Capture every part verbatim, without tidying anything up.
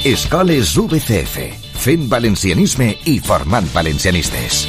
Escoles U B C F, fent valencianisme i formant valencianistes.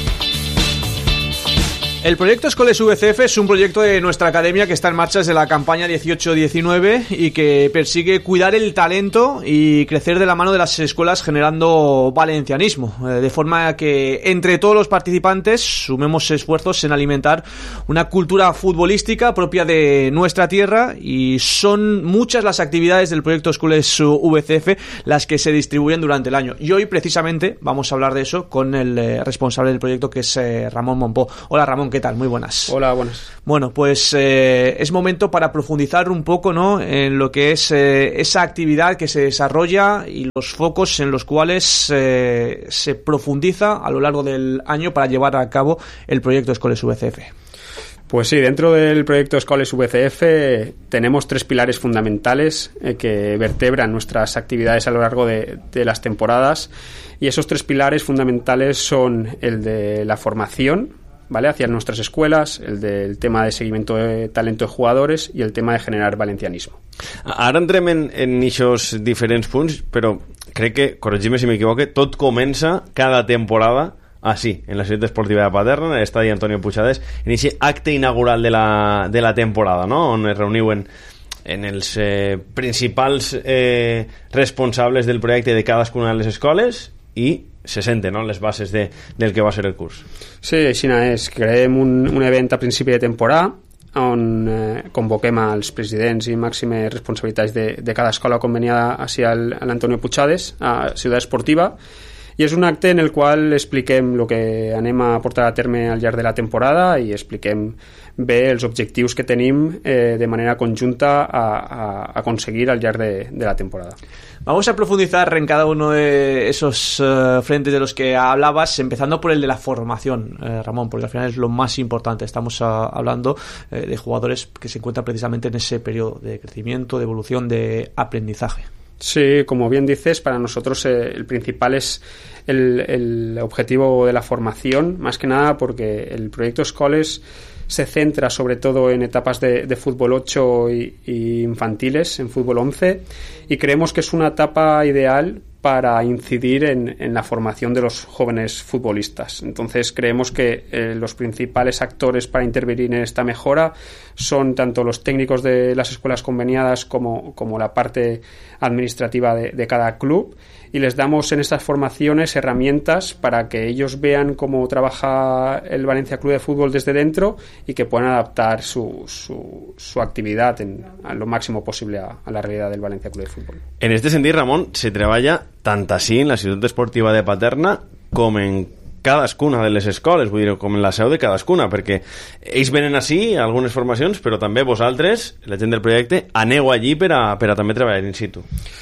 El proyecto Escoles U B C F es un proyecto de nuestra academia que está en marcha desde la campaña dieciocho diecinueve y que persigue cuidar el talento y crecer de la mano de las escuelas generando valencianismo, de forma que entre todos los participantes sumemos esfuerzos en alimentar una cultura futbolística propia de nuestra tierra, y son muchas las actividades del proyecto Escoles U B C F las que se distribuyen durante el año. Y hoy precisamente vamos a hablar de eso con el eh, responsable del proyecto, que es eh, Ramón Monpó. Hola Ramón, ¿qué tal? Muy buenas. Hola, buenas. Bueno, pues eh, es momento para profundizar un poco, ¿no?, en lo que es eh, esa actividad que se desarrolla y los focos en los cuales eh, se profundiza a lo largo del año para llevar a cabo el proyecto Escoles U B C F. Pues sí, dentro del proyecto Escoles U B C F tenemos tres pilares fundamentales eh, que vertebran nuestras actividades a lo largo de, de las temporadas, y esos tres pilares fundamentales son el de la formación, ¿vale?, hacia nuestras escuelas, el del tema de seguimiento de talento de jugadores i el tema de generar valencianismo. Ara entrem en, en aquests diferents punts, però crec que, corregim-me si m'equivoque, tot comença cada temporada així, en la ciutat esportiva de Paterna, en l'estadi Antonio Puigades, en aquest acte inaugural de la, de la temporada, no?, on es reuniuen en els eh, principals eh, responsables del projecte de cadascuna de les escoles i se senten, no?, les bases de, del que va ser el curs. Sí, així és. Creem un, un event a principi de temporada on eh, convoquem als presidents i màximes responsabilitats de, de cada escola conveniada hacia l'Antonio Puigades, a Ciutat Esportiva, i és un acte en el qual expliquem el que anem a portar a terme al llarg de la temporada i expliquem bé els objectius que tenim eh, de manera conjunta a, a, a aconseguir al llarg de, de la temporada. Vamos a profundizar en cada uno de esos uh, frentes de los que hablabas, empezando por el de la formación, eh, Ramón, porque al final es lo más importante. Estamos uh, hablando eh, de jugadores que se encuentran precisamente en ese periodo de crecimiento, de evolución, de aprendizaje. Sí, como bien dices, para nosotros eh, el principal es el, el objetivo de la formación, más que nada porque el proyecto Escoles se centra sobre todo en etapas de, de fútbol ocho y, y infantiles, en fútbol once, y creemos que es una etapa ideal para incidir en, en la formación de los jóvenes futbolistas. Entonces creemos que eh, los principales actores para intervenir en esta mejora son tanto los técnicos de las escuelas conveniadas como, como la parte administrativa de, de cada club, y les damos en estas formaciones herramientas para que ellos vean cómo trabaja el Valencia Club de Fútbol desde dentro y que puedan adaptar su, su, su actividad en, a lo máximo posible a, a la realidad del Valencia Club de Fútbol. En este sentit, Ramon, se treballa tant així en la ciutat esportiva de Paterna com en cadascuna de les escoles, vull dir, com en la seu de cadascuna, perquè ells venen així a algunes formacions, però també vosaltres, la gent del projecte, aneu allí per a, per a també treballar in situ.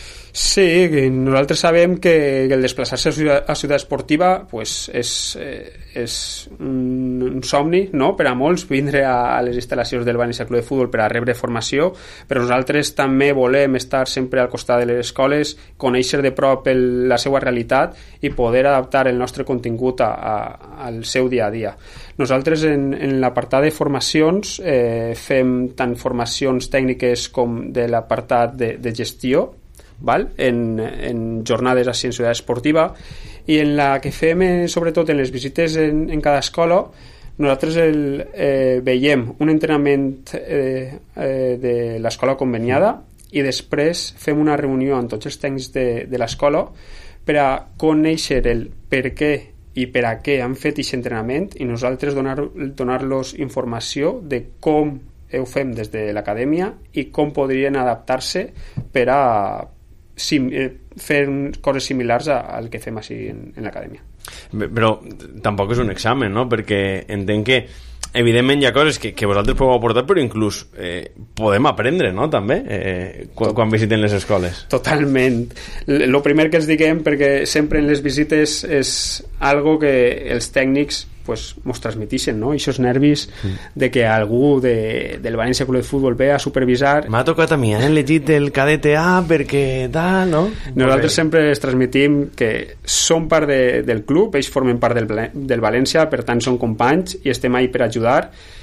Sí, nosaltres sabem que el desplaçar-se a Ciutat, a Ciutat Esportiva pues, és, eh, és un, un somni, no?, per a molts, vindre a, a les instal·lacions del València Club de Futbol per a rebre formació, però nosaltres també volem estar sempre al costat de les escoles, conèixer de prop el, la seva realitat i poder adaptar el nostre contingut a, a, al seu dia a dia. Nosaltres en, en l'apartat de formacions eh, fem tant formacions tècniques com de l'apartat de, de gestió, val? En, en jornades així en Ciutat Esportiva, i en la que fem eh, sobretot en les visites en, en cada escola nosaltres el, eh, veiem un entrenament eh, eh, de l'escola conveniada i després fem una reunió amb tots els tècnics de, de l'escola per a conèixer el per què i per a què han fet aquest entrenament i nosaltres donar, donar-los informació de com ho fem des de l'acadèmia i com podrien adaptar-se per a sim, eh, fer coses similars a, al que fem així en, en l'acadèmia. Però tampoc és un examen, no?, perquè entenc que evidentment hi ha coses que, que vosaltres podeu aportar, però inclús eh, podem aprendre, no?, també, eh, quan, quan visiten les escoles. Totalment. El primer que els diguem, perquè sempre en les visites és algo que els tècnics pues, mos transmitixen, no?, aquests nervis de que algú de, del València Club de Futbol ve a supervisar. M'ha tocat a mi, han elegit el cadete A perquè tal, no? Nosaltres sempre els transmitim que són part de, del club, ells formen part del, del València, per tant són companys i estem ahí per ajudar,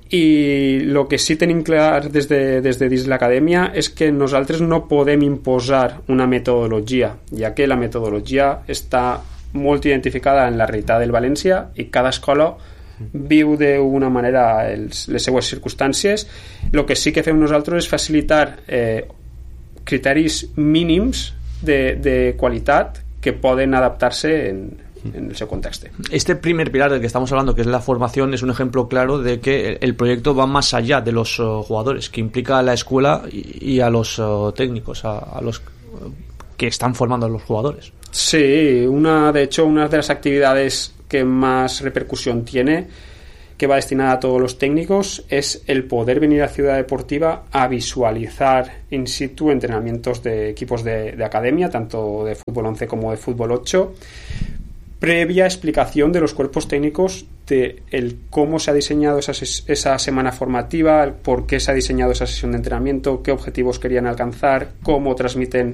i el que sí tenim clar des de, des de dins l'acadèmia és que nosaltres no podem imposar una metodologia, ja que la metodologia està molt identificada en la realitat del València i cada escola viu d'una manera els, les seues circumstàncies. El que sí que fem nosaltres és facilitar eh, criteris mínims de, de qualitat que poden adaptar-se en en el seu context. Este primer pilar del que estamos hablando, que es la formación, es un ejemplo claro de que el proyecto va más allá de los uh, jugadores, que implica a la escuela y, y a los uh, técnicos, a, a los uh, que están formando a los jugadores. Sí, una, de hecho, una de las actividades que más repercusión tiene, que va destinada a todos los técnicos, es el poder venir a Ciudad Deportiva a visualizar in situ entrenamientos de equipos de, de academia, tanto de fútbol once como de fútbol ocho, previa explicación de los cuerpos técnicos de el cómo se ha diseñado esa, esa semana formativa, el por qué se ha diseñado esa sesión de entrenamiento, qué objetivos querían alcanzar, cómo transmiten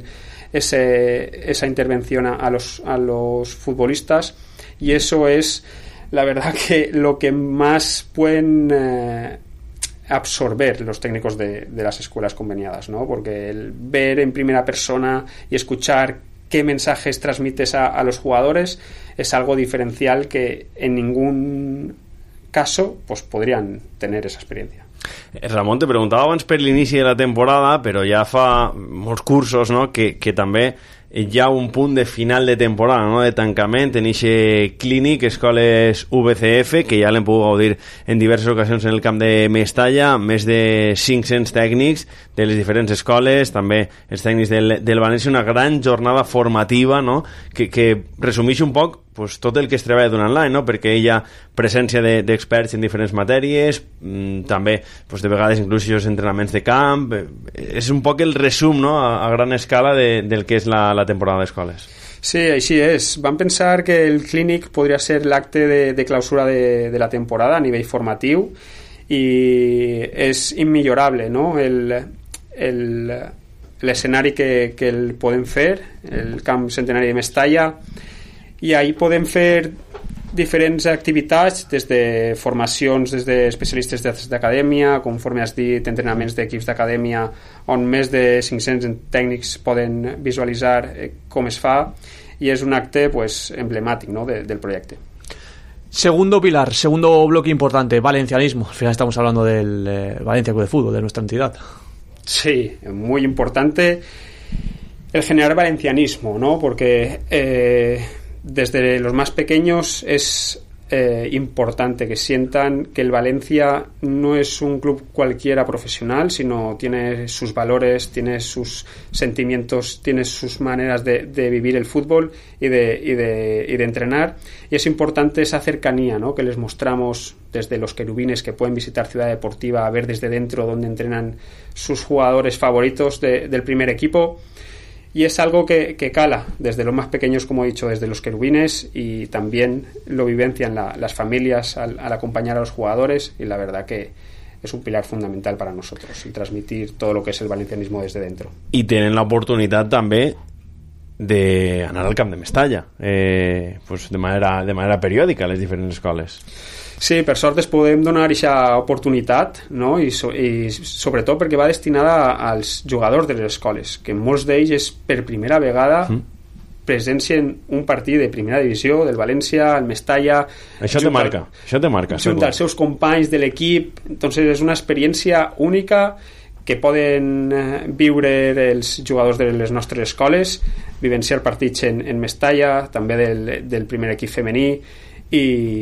ese, esa intervención a, a, los, a los futbolistas, y eso es la verdad que lo que más pueden eh, absorber los técnicos de, de las escuelas conveniadas, ¿no? Porque el ver en primera persona y escuchar qué mensajes transmites a, a los jugadores es algo diferencial que en ningún caso pues podrían tener esa experiencia. Ramon, te preguntava abans per l'inici de la temporada, però ja fa molts cursos, no?, que, que també hi ha un punt de final de temporada, no?, de tancament en eixe clínic Escoles V C F, que ja l'hem pogut gaudir en diverses ocasions en el camp de Mestalla, més de cinc-cents tècnics de les diferents escoles, també els tècnics del, del València, una gran jornada formativa, no?, que, que resumeix un poc pues, tot el que es treballa durant l'any, no?, perquè hi ha presència d'experts de, en diferents matèries, mmm, també pues, de vegades inclús els entrenaments de camp, és un poc el resum, no?, a, a gran escala de, del que és la, la temporada d'escoles. Sí, així és. Vam pensar que el clínic podria ser l'acte de, de clausura de, de la temporada a nivell formatiu i és immillorable, no?, el, el, l'escenari que, que el podem fer, el camp centenari de Mestalla, i ahí podem fer diferents activitats, des de formacions des d'especialistes d'acadèmia, conforme has dit, entrenaments d'equips d'acadèmia on més de cinc-cents tècnics poden visualitzar com es fa, i és un acte pues, emblemàtic, ¿no?, de, del proyecto. Segundo pilar, segundo bloque importante, valencianismo. Al final estamos hablando del eh, Valencia Club de Fútbol, de nuestra entidad. Sí, muy importante el generar valencianismo, ¿no?, porque eh, desde los más pequeños es eh, importante que sientan que el Valencia no es un club cualquiera profesional, sino tiene sus valores, tiene sus sentimientos, tiene sus maneras de, de vivir el fútbol y de, y, de, y de entrenar, y es importante esa cercanía, ¿no?, que les mostramos desde los querubines, que pueden visitar Ciudad Deportiva, a ver desde dentro donde entrenan sus jugadores favoritos de, del primer equipo. Y es algo que, que cala desde los más pequeños, como he dicho, desde los querubines, y también lo vivencian la, las familias al, al acompañar a los jugadores, y la verdad que es un pilar fundamental para nosotros, y transmitir todo lo que es el valencianismo desde dentro. Y tienen la oportunidad també d'anar al camp de Mestalla, eh, pues de manera, de manera periòdica a les diferents escoles. Sí, per sort es podem donar aquesta oportunitat, no? I, so, i sobretot perquè va destinada als jugadors de les escoles, que molts d'ells és per primera vegada mm. presencien un partit de primera divisió del València, el Mestalla. Això te marca, això te marca. Junt als seus companys de l'equip, entonces és una experiència única que poden viure els jugadors de les nostres escoles, vivenciar partits en, en Mestalla, també del, del primer equip femení, i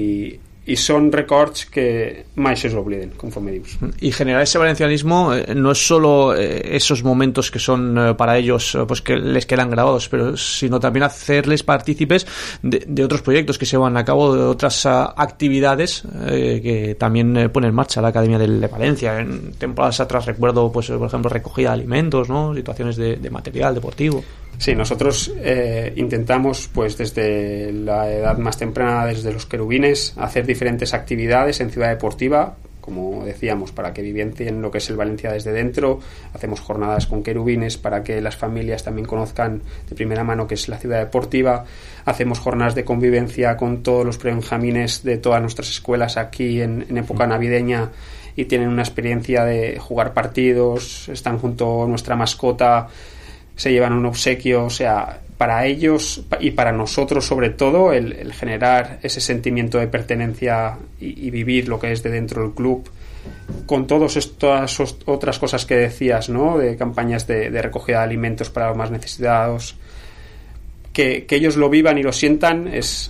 y son records que más se olviden, conforme dius. Y generar ese valencianismo eh, no es solo eh, esos momentos que son eh, para ellos eh, pues que les quedan grabados, pero sino también hacerles partícipes de, de otros proyectos que se van a cabo, de otras uh, actividades eh, que también eh, pone en marcha la Academia de, de Valencia. En temporadas atrás recuerdo, pues por ejemplo, recogida de alimentos, ¿no?, situaciones de, de material deportivo. Sí, nosotros eh, intentamos, pues desde la edad más temprana, desde los querubines, hacer diferentes actividades en Ciudad Deportiva, como decíamos, para que vivencien lo que es el Valencia desde dentro. Hacemos jornadas con querubines para que las familias también conozcan de primera mano qué es la Ciudad Deportiva. Hacemos jornadas de convivencia con todos los prebenjamines de todas nuestras escuelas aquí en, en época navideña, y tienen una experiencia de jugar partidos, están junto a nuestra mascota, se llevan un obsequio, o sea, para ellos y para nosotros sobre todo el, el generar ese sentimiento de pertenencia y, y vivir lo que es de dentro del club, con todas estas otras cosas que decías, ¿no? De campañas de, de recogida de alimentos para los más necesitados, que, que ellos lo vivan y lo sientan es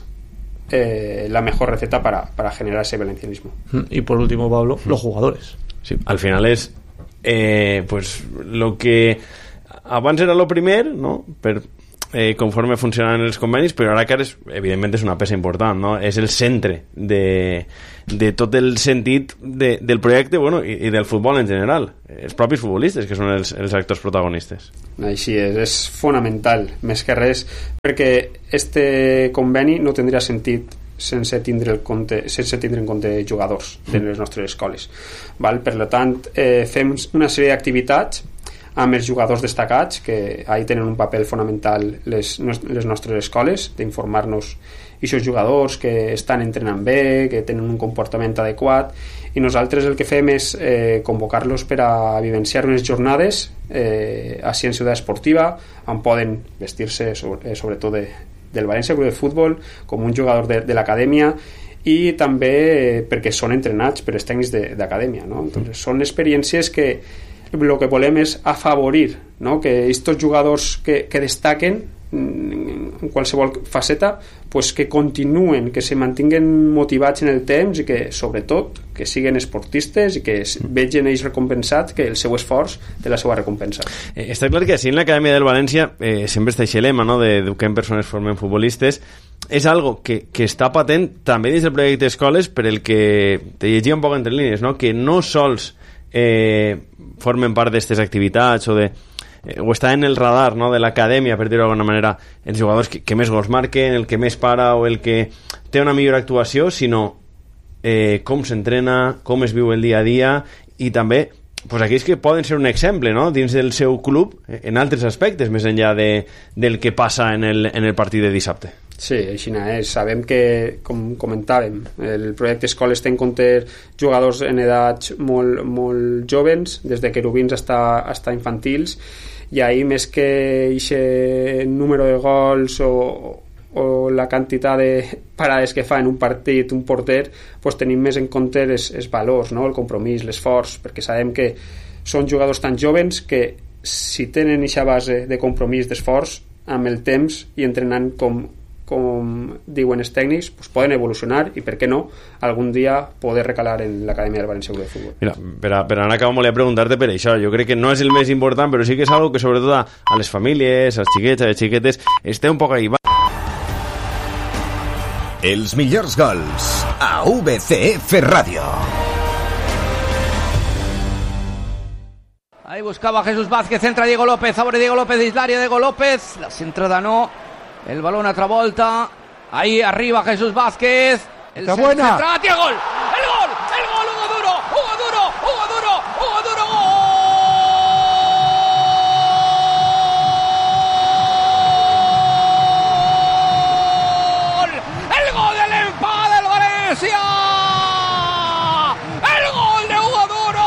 eh, la mejor receta para, para generar ese valencianismo. Y por último, Pablo, los jugadores. Sí, al final és eh, pues lo que abans era lo primer, no? Per, eh, conforme funcionaven els convenis, però ara que és, evidentment és una peça important, no? És el centre de, de tot el sentit de, del projecte, bueno, i, i del futbol en general, els propis futbolistes que són els, els actors protagonistes. Així és, és fonamental, més que res, perquè este conveni no tindria sentit sense tindre, el compte, sense tindre en compte jugadors de les nostres escoles, val? Per tant, eh, fem una sèrie d'activitats amb els jugadors destacats, que ahí tenen un paper fonamental les, les nostres escoles, d'informar-nos aquests jugadors que estan entrenant bé, que tenen un comportament adequat, i nosaltres el que fem és eh, convocar-los per a vivenciar unes jornades eh, a Ciutat Esportiva, on poden vestir-se sobre, eh, sobretot de, del València Club de Futbol com un jugador de, de l'acadèmia, i també eh, perquè són entrenats per els tècnics d'acadèmia, no? Entonces, són experiències que el que volem és afavorir, no? Que aquests jugadors que, que destaquen en qualsevol faceta, pues que continuen, que se mantinguen motivats en el temps i que, sobretot, que siguin esportistes i que vegin ells recompensats que el seu esforç té la seva recompensa. Eh, està clar que així en l'Acadèmia del València eh, sempre està aquest lema, no?, d'eduquem persones, formen futbolistes. És algo que, que està patent també dins del projecte d'escoles, per el que te llegia un poc entre línies, no?, que no sols eh, formen part d'aquestes activitats o de eh, o està en el radar, no?, de l'acadèmia, per dir-ho d'alguna manera, els jugadors que, que més gols marquen, el que més para o el que té una millor actuació, sinó eh, com s'entrena, com es viu el dia a dia, i també pues, aquells que poden ser un exemple, no?, dins del seu club en altres aspectes, més enllà de, del que passa en el, en el partit de dissabte. Sí, així és. Sabem que, com comentàvem, el projecte Escoles té en compte jugadors en edats molt, molt joves, des de querubins hasta, hasta infantils, i ahir més que aquest número de gols o, o la quantitat de parades que fa en un partit un porter, pues tenim més en compte els, els valors, no? El compromís, l'esforç, perquè sabem que són jugadors tan joves que si tenen aquesta base de compromís, d'esforç, amb el temps i entrenant com com diuen els tècnics, pues poden evolucionar i, per què no, algun dia poder recalar en l'Acadèmia del València Club de Futbol. Mira, per, a, per anar acabant volia preguntar-te per això. Jo crec que no és el més important, però sí que és algo que sobretot a, a les famílies, als xiquets, a les xiquetes, esté un poc ahí. Els millors gols a V C F Ràdio. Ahí buscaba Jesús Vázquez, entra Diego López, abre Diego López, Islario, Diego López, la centrada no, el balón a otra vuelta, ahí arriba Jesús Vázquez, el ¡está buena! Centra, ¡tira gol! ¡El gol! ¡El gol! ¡Hugo Duro! ¡Hugo Duro! ¡Hugo Duro! ¡Hugo Duro! ¡Gol! ¡El gol del empate del Valencia! ¡El gol de Hugo Duro!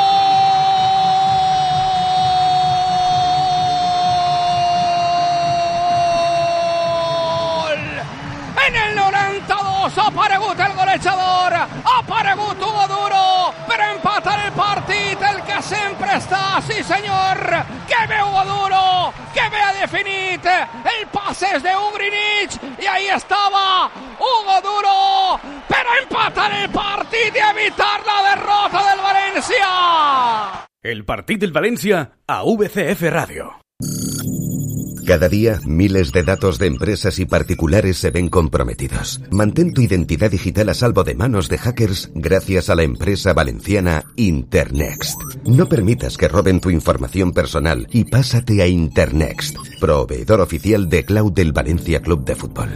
En el noranta-dos ha aparegut el golejador, ha aparegut Hugo Duro per empatar el partit, el que sempre està, sí senyor, que bé Hugo Duro, que bé ha definit, el passe és de Ugrinic i ahí estava Hugo Duro per empatar el partit i evitar la derrota del València. El partit del València a V C F Radio. Cada día, miles de datos de empresas y particulares se ven comprometidos. Mantén tu identidad digital a salvo de manos de hackers gracias a la empresa valenciana Internext. No permitas que roben tu información personal y pásate a Internext, proveedor oficial de cloud del Valencia Club de Fútbol.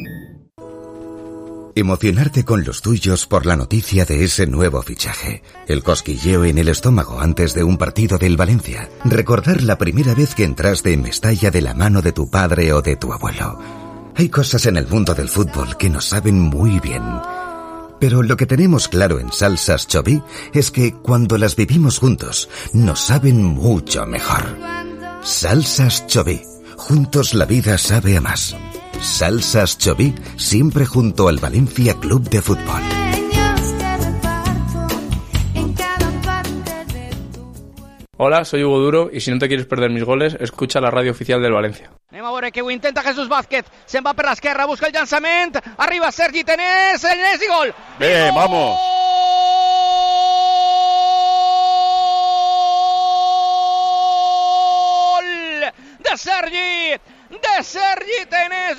Emocionarte con los tuyos por la noticia de ese nuevo fichaje. El cosquilleo en el estómago antes de un partido del Valencia. Recordar la primera vez que entraste en Mestalla de la mano de tu padre o de tu abuelo. Hay cosas en el mundo del fútbol que nos saben muy bien, Pero lo que tenemos claro en Salsas Choví es que cuando las vivimos juntos, nos saben mucho mejor. Salsas Choví. Juntos la vida sabe a más. Salsas Choví, siempre junto al Valencia Club de Fútbol. Hola, soy Hugo Duro y si no te quieres perder mis goles, escucha la radio oficial del Valencia. Anem a veure que ho intenta Jesús Vázquez. Se'n va per l'esquerra, busca el llançament. Arriba Sergi Tenés, Tenés i gol. Bé, vamos. Gol de Sergi, de Sergi Tenés,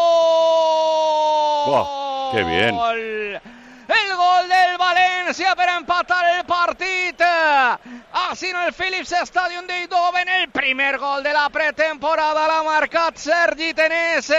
gol. Wow, qué bien. El gol del València per empatar el partit. Així en el Philips Stadium d'Eindhoven, el primer gol de la pretemporada l'ha marcat Sergi Tenés.